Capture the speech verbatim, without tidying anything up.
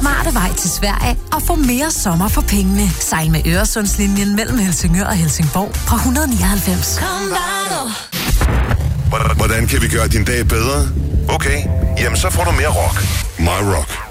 smarte vej til Sverige og få mere sommer for pengene. Sejl med Øresundslinjen mellem Helsingør og Helsingborg fra et hundrede nioghalvfems. Hvordan kan vi gøre din dag bedre? Okay, jamen så får du mere rock. My Rock.